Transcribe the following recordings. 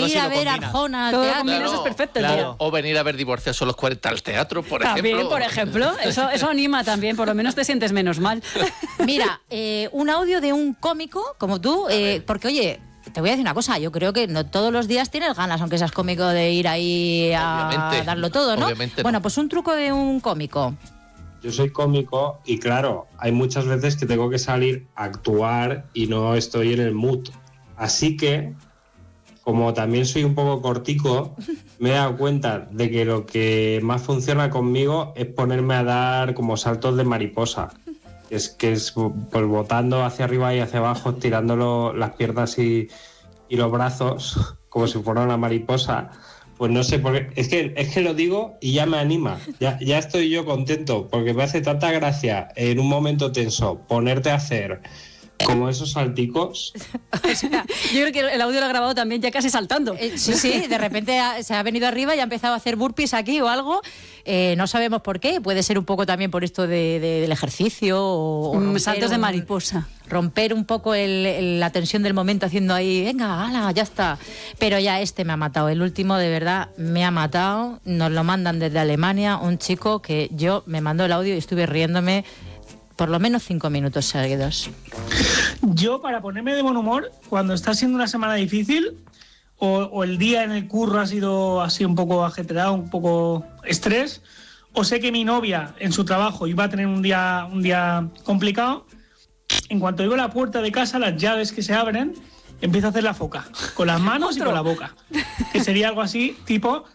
ir a ver Arjona al Todo teatro. combinas, es perfecto. Claro. O venir a ver Divorciados a los 40 al teatro, por También, ejemplo. por ejemplo. Eso anima también, por lo menos te sientes menos mal. Mira, un audio de un cómico como tú, porque oye, te voy a decir una cosa, yo creo que no todos los días tienes ganas, aunque seas cómico, de ir ahí a darlo todo, ¿no? Obviamente no. Bueno, pues un truco de un cómico. Yo soy cómico y claro, hay muchas veces que tengo que salir a actuar y no estoy en el mood. Así que, como también soy un poco cortico, me he dado cuenta de que lo que más funciona conmigo es ponerme a dar como saltos de mariposa. Que es pues botando hacia arriba y hacia abajo, estirando las piernas y los brazos como si fuera una mariposa. Pues no sé, porque es que lo digo y ya me anima, ya estoy yo contento, porque me hace tanta gracia en un momento tenso ponerte a hacer como esos salticos. O sea, yo creo que el audio lo ha grabado también ya casi saltando. Sí, de repente se ha venido arriba y ha empezado a hacer burpees aquí o algo. No sabemos por qué, puede ser un poco también por esto del ejercicio o saltos de mariposa. Romper un poco la tensión del momento haciendo ahí, venga, ala, ya está. Pero ya me ha matado, el último de verdad me ha matado. Nos lo mandan desde Alemania, un chico que yo me mandó el audio y estuve riéndome por lo menos 5 minutos seguidos. Yo, para ponerme de buen humor, cuando está siendo una semana difícil o el día en el curro ha sido así un poco ajetreado, un poco estrés, o sé que mi novia en su trabajo iba a tener un día complicado, en cuanto oigo la puerta de casa, las llaves que se abren, empiezo a hacer la foca, con las manos y con la boca, que sería algo así, tipo...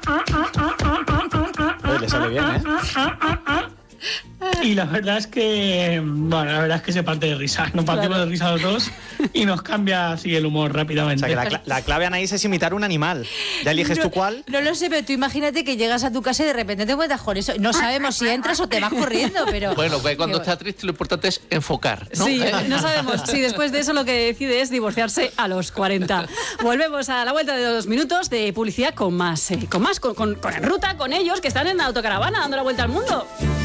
Le sale bien, ¿eh? Y la verdad es que se parte de risa. Nos partimos de risa los dos y nos cambia así el humor rápidamente. O sea, que la clave, Anaís, es imitar un animal. Ya eliges tú cuál. No lo sé, pero tú imagínate que llegas a tu casa y de repente te encuentras con eso. No sabemos si entras o te vas corriendo, pero... Bueno, que cuando está triste lo importante es enfocar, ¿no? Sí, no sabemos si después de eso lo que decide es divorciarse a los 40. Volvemos a la vuelta de 2 minutos de publicidad con más En Ruta, con ellos que están en la autocaravana dando la vuelta al mundo.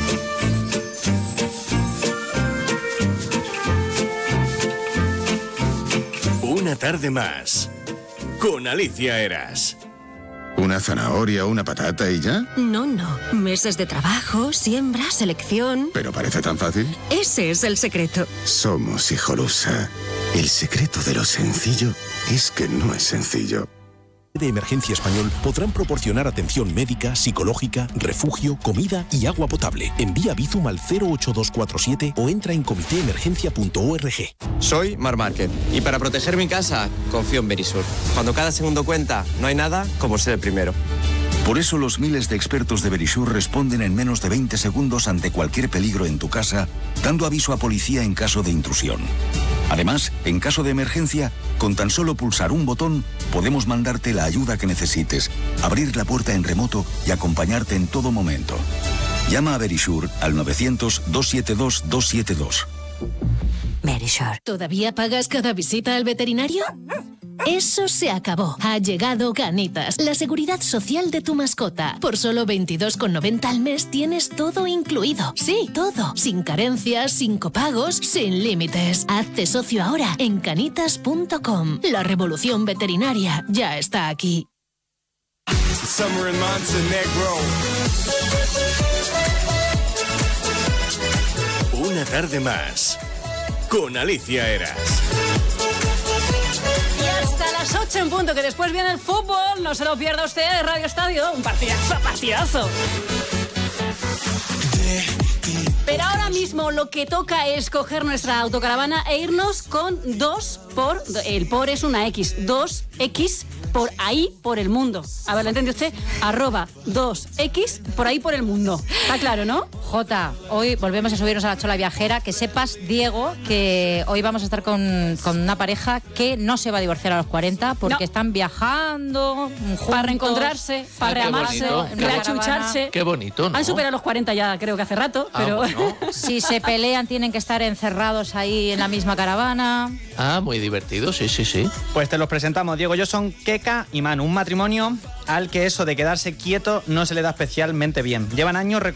Una tarde más, con Alicia Eras. ¿Una zanahoria, una patata y ya? No. Meses de trabajo, siembra, selección... ¿Pero parece tan fácil? Ese es el secreto. Somos Hijolusa. El secreto de lo sencillo es que no es sencillo. De Emergencia Español podrán proporcionar atención médica, psicológica, refugio, comida y agua potable. Envía Bizum al 08247 o entra en comitéemergencia.org. Soy Marc Márquez y para proteger mi casa confío en Verisur. Cuando cada segundo cuenta, no hay nada como ser el primero. Por eso los miles de expertos de Verisur responden en menos de 20 segundos ante cualquier peligro en tu casa, dando aviso a policía en caso de intrusión. Además, en caso de emergencia, con tan solo pulsar un botón, podemos mandarte la ayuda que necesites, abrir la puerta en remoto y acompañarte en todo momento. Llama a Verisur al 900-272-272. Verisur. ¿Todavía pagas cada visita al veterinario? Eso se acabó. Ha llegado Canitas, la seguridad social de tu mascota. Por solo 22,90 al mes tienes todo incluido. Sí, todo. Sin carencias, sin copagos, sin límites. Hazte socio ahora en canitas.com. La revolución veterinaria ya está aquí. Una tarde más, con Alicia Eras. Y hasta las 8 en punto, que después viene el fútbol. No se lo pierda usted de Radio Estadio. Un partidazo. Pero ahora mismo lo que toca es coger nuestra autocaravana e irnos con 2 por... El por es una X. 2X por ahí por el mundo. A ver, ¿lo entiende usted? @2X por ahí por el mundo. Está claro, ¿no? Jota, hoy volvemos a subirnos a la chola viajera. Que sepas, Diego, que hoy vamos a estar con una pareja que no se va a divorciar a los 40 porque están viajando juntos, para reencontrarse, para reamarse, reachucharse. Qué bonito, ¿no? Han superado los 40 ya, creo que hace rato, pero... Bueno. Si se pelean tienen que estar encerrados ahí en la misma caravana. Muy divertido, sí. Pues te los presentamos, Diego. Ellos son Keka y Manu, un matrimonio al que eso de quedarse quieto no se le da especialmente bien. Llevan años